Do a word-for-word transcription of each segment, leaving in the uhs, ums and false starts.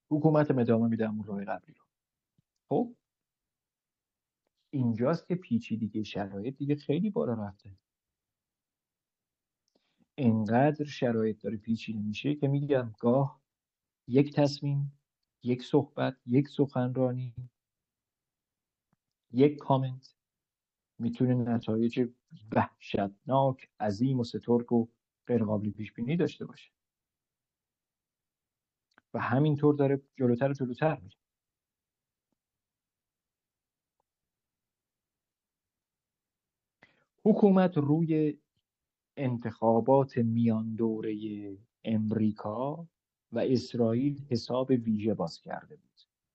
حکومت ادامه میده اون راه قبلی رو. خب اینجاست که پیچیدگی شرایط دیگه خیلی بالا رفته. اینقدر شرایط داره پیچیده میشه که میگم گاه یک تصمیم، یک صحبت، یک سخنرانی، یک کامنت میتونه نتایج وحشتناک، عظیم و سترگ و غیر قابل پیش بینی داشته باشه و همینطور داره جلوتر و جلوتر میره. حکومت روی انتخابات میان دوره امریکا و اسرائیل حساب ویژه باز کرده بود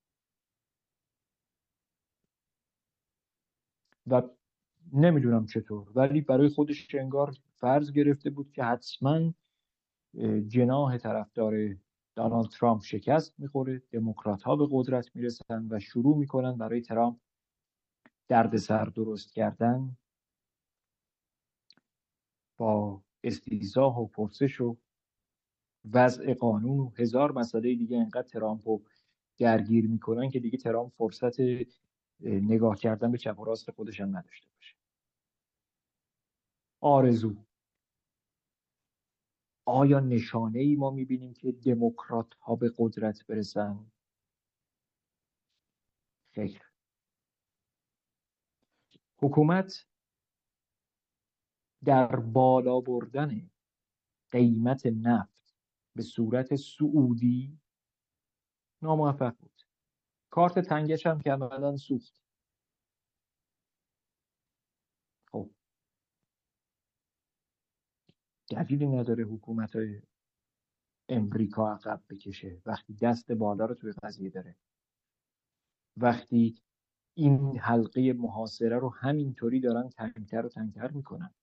و نمیدونم چطور، ولی برای خودش انگار فرض گرفته بود که حتما جناح طرفدار دونالد ترامپ شکست میخوره، دموکرات ها به قدرت میرسن و شروع میکنن برای ترامپ دردسر درست کردن با استیضاح و پرسش و وضع قانون و هزار مسئله دیگه. انقدر ترامپ رو درگیر میکنن که دیگه ترامپ فرصت نگاه کردن به چپ و راست خودش هم نداشته باشه. آرزو، آیا نشانه ای ما میبینیم که دموکرات ها به قدرت برسن؟ خیر. حکومت در بالا بردن قیمت نفت به صورت سعودی ناموفق بود. کارت تنگش هم که عملاً سوخت. خب دلیلی نداره حکومت های امریکا عقب بکشه وقتی دست بالا رو توی قضیه داره، وقتی این حلقه محاصره رو همینطوری دارن تنگتر و تنگتر میکنن.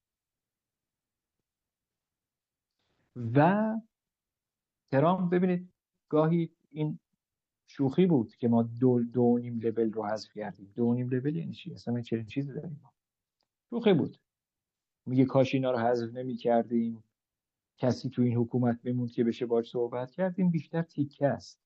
و ترامپ ببینید گاهی این شوخی بود که ما دو, دو نیم لول رو حذف کردیم. دو نیم لول یعنی چی؟ اصلا چنین چیزی داریم ما. شوخی بود. میگه کاش اینا رو حذف نمی کردیم، کسی تو این حکومت بموند که بشه باش صحبت کردیم. بیشتر تیکه است.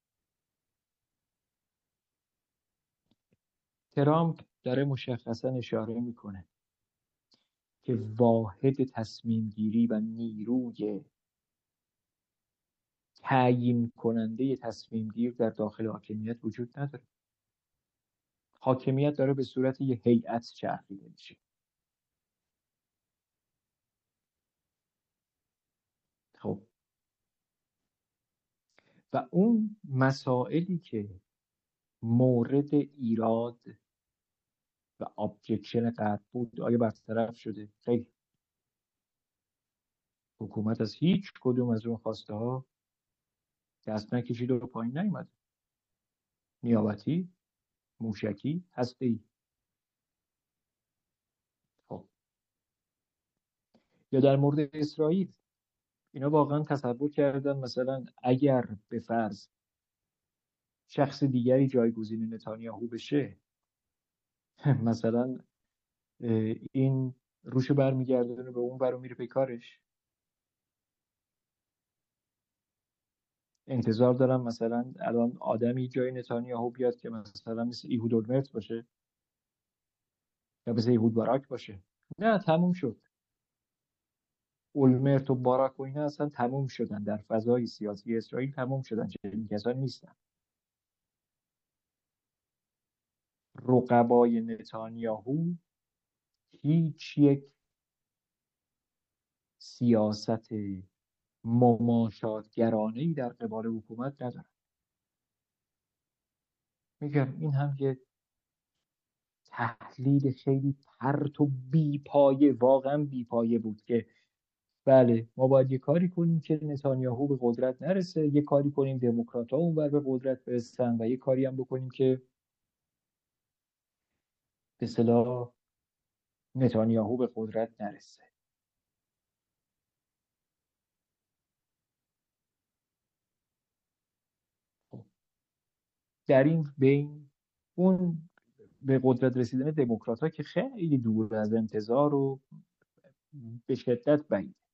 ترامپ داره مشخصا اشاره میکنه که واحد تصمیم گیری و نیروی تعیین کننده تصمیم گیر در داخل حاکمیت وجود نداره. حاکمیت داره به صورت یه هیئت چرخیده میشه. خب و اون مسائلی که مورد ایراد و ابجکشن غرب بود آیا برطرف شده؟ خیلی. حکومت از هیچ کدوم از اون خواسته ها دست نکشید و پایین نیومد. نیابتی، موشکی، هسته‌ای. خب یا در مورد اسرائیل، اینا واقعا تصور کردن مثلا اگر به فرض شخص دیگری جایگزین نتانیاهو بشه مثلا این روشو برمیگردونه به اون برو میره پیکارش؟ انتظار دارم مثلا الان آدمی جای نتانیاهو بیاد که مثلا مثل ایهود اولمرت باشه یا مثل ایهود باراک باشه؟ نه، تموم شد. اولمرت و باراک و اینا اصلا تموم شدن در فضای سیاسی اسرائیل، تموم شدن. چنین کسانی نیستن. رقبای نتانیاهو هیچ یک سیاست مماشاتگرانه‌ای در قبال حکومت ندارن. میگم این هم یه تحلیل خیلی پرت و بیپایه، واقعا بیپایه بود که بله ما باید یه کاری کنیم که نتانیاهو به قدرت نرسه، یه کاری کنیم دموکرات ها اونور به قدرت برسن و یه کاری هم بکنیم که به اصطلاح نتانیاهو به قدرت نرسه. خب. در این بین اون به قدرت رسیدن دموکرات ها که خیلی دور از انتظار و به شدت بعید.